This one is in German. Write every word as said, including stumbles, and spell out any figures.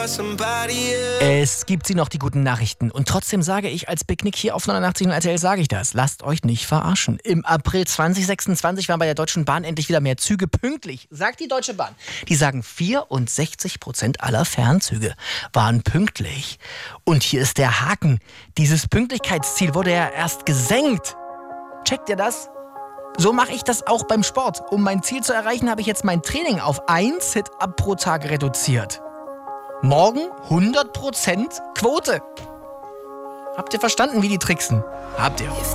Es gibt sie noch, die guten Nachrichten. Und trotzdem sage ich als Picknick hier auf neunundachtzig Komma null R T L, sage ich das. Lasst euch nicht verarschen. Im April zwanzig sechsundzwanzig waren bei der Deutschen Bahn endlich wieder mehr Züge pünktlich. Sagt die Deutsche Bahn. Die sagen, vierundsechzig Prozent aller Fernzüge waren pünktlich. Und hier ist der Haken. Dieses Pünktlichkeitsziel wurde ja erst gesenkt. Checkt ihr das? So mache ich das auch beim Sport. Um mein Ziel zu erreichen, habe ich jetzt mein Training auf ein Sit-Up pro Tag reduziert. Morgen hundert Prozent Quote. Habt ihr verstanden, wie die tricksen? Habt ihr.